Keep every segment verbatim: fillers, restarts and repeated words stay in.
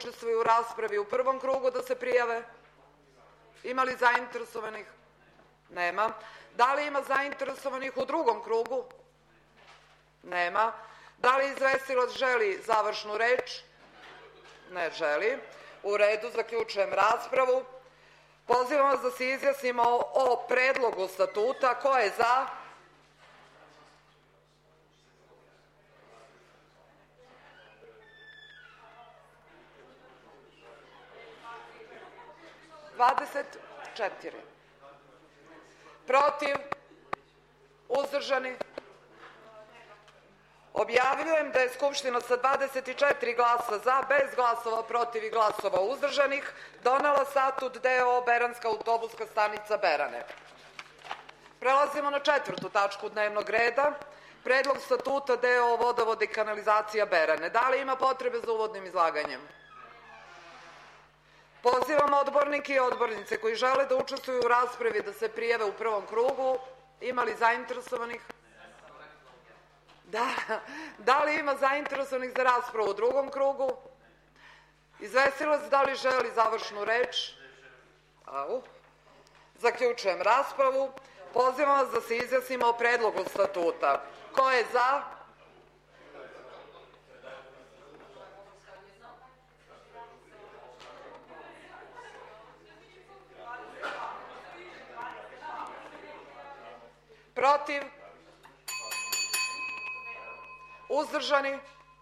učestvuju u raspravi u prvom krugu da se prijave? Ima li zainteresovanih? Nema. Da li ima zainteresovanih u drugom krugu? Nema. Da li izvestilac želi završnu reč? Ne želi. U redu, zaključujem raspravu. Pozivam vas da se izjasnimo o predlogu statuta. Ko je za? dvadeset četiri. Protiv? Uzdržani? Objavljujem da je Skupština sa dvadeset četiri glasa za, bez glasova protiv i glasova uzdržanih, donela statut D O O Beranska autobuska stanica Berane. Prelazimo na četvrtu tačku dnevnog reda, Predlog statuta D O O Vodovod i kanalizacija Berane. Da li ima potrebe za uvodnim izlaganjem? Pozivam odbornike i odbornice koji žele da učestvuju u raspravi da se prijave u prvom krugu. Ima li zainteresovanih? Da. Da li ima zainteresovanih za raspravu u drugom krugu? Izvestilac da li želi završnu reč? Au. Zaključujem raspravu. Pozivam vas da se izjasnimo o predlogu statuta. Ko je za? Protiv? Uzdržani?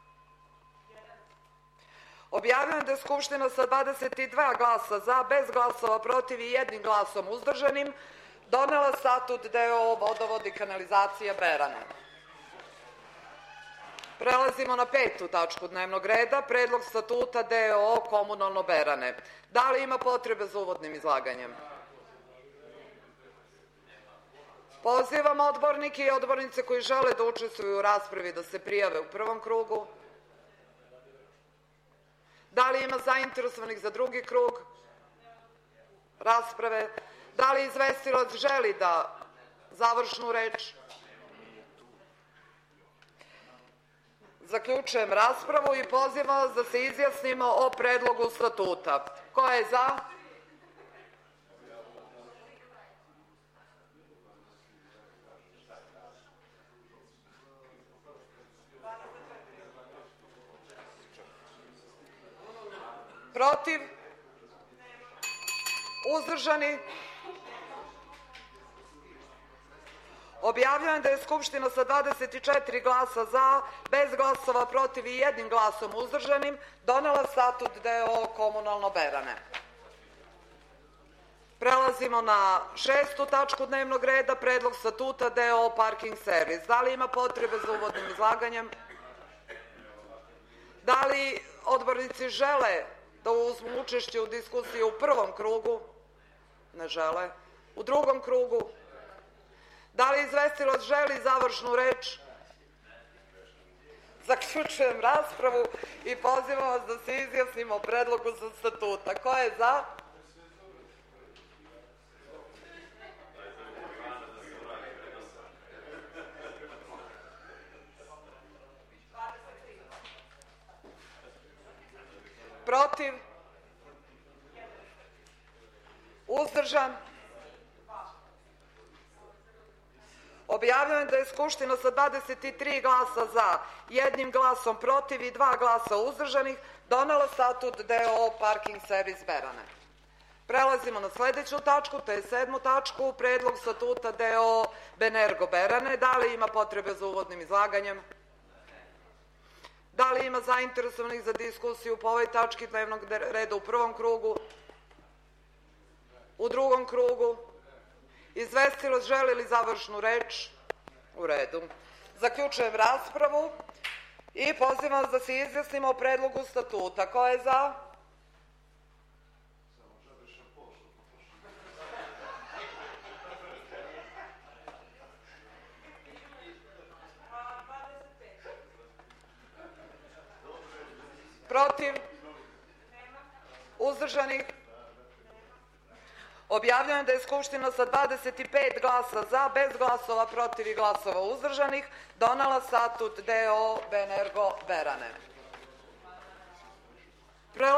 Objavljujem da je Skupština sa dvadeset dva glasa za, bez glasova protiv i jednim glasom uzdržanim, donela statut D O O Vodovod i kanalizacija Berane. Prelazimo na petu tačku dnevnog reda, Predlog statuta D O O Komunalno Berane. Da li ima potrebe za uvodnim izlaganjem? Pozivam odbornike i odbornice koji žele da učestvuju u raspravi da se prijave u prvom krugu. Da li ima zainteresovanih za drugi krug rasprave? Da li izvestilac želi da završnu reč? Zaključujem raspravu i pozivam vas da se izjasnimo o predlogu statuta. Ko je za? Protiv? Uzdržani? Objavljujem da je Skupština sa dvadeset četiri glasa za, bez glasova protiv i jednim glasom uzdržanim, donela statut D O O Komunalno Berane. Prelazimo na šestu tačku dnevnog reda, Predlog statuta D O O Parking servis. Da li ima potrebe za uvodnim izlaganjem? Da li odbornici žele da uzmu učešće u diskusiji u prvom krugu? Ne žele. U drugom krugu? Da li izvestilac želi završnu reč? Zaključujem raspravu i pozivam vas da se izjasnimo o predlogu za statuta. Ko je za? Protiv? Uzdržan? Objavljujem da je Skupština sa dvadeset tri glasa za, jednim glasom protiv i dva glasa uzdržanih donela statut D O O Parking servis Berane. Prelazimo na sledeću tačku, to je sedmu tačku, Predlog statuta D O O Benergo Berane. Da li ima potrebe za uvodnim izlaganjem? Da li ima zainteresovanih za diskusiju po ovoj tački dnevnog reda u prvom krugu? U drugom krugu? Izvestilac želi li završnu reč? U redu. Zaključujem raspravu i pozivam vas da se izjasnimo o predlogu statuta. Ko je za? Protiv? Uzdržanih? Objavljujem da je Skupština sa dvadeset pet glasa za, bez glasova protiv i glasova uzdržanih, donela statut D O O Benergo Berane.